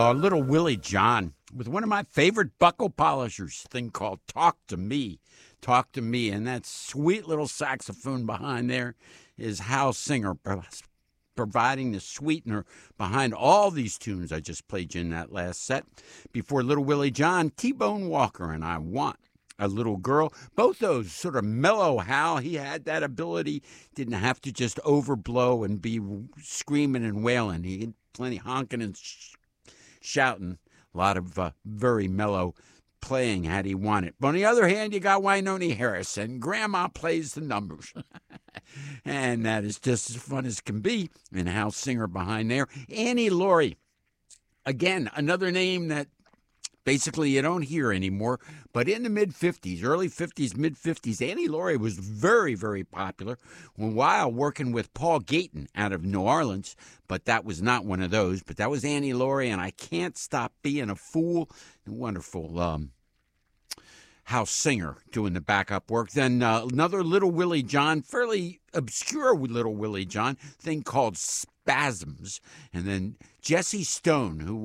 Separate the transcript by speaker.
Speaker 1: Little Willie John with one of my favorite buckle polishers, thing called Talk to Me. Talk to Me. And that sweet little saxophone behind there is Hal Singer, providing the sweetener behind all these tunes I just played you in that last set. Before Little Willie John, T-Bone Walker and I Want a Little Girl. Both those sort of mellow Hal. He had that ability. Didn't have to just overblow and be screaming and wailing. He had plenty honking and shouting. A lot of very mellow playing had he wanted. But on the other hand, you got Wynonie Harris, and Grandma plays the numbers. And that is just as fun as can be. And Hal Singer behind there. Annie Laurie. Again, another name that basically you don't hear anymore. But in the mid-50s, early 50s, mid-50s, Annie Laurie was very, very popular while working with Paul Gayton out of New Orleans. But that was not one of those. But that was Annie Laurie, and I Can't Stop Being a Fool. Wonderful Hal Singer doing the backup work. Then another Little Willie John, fairly obscure Little Willie John, thing called Spasms. And then Jesse Stone, who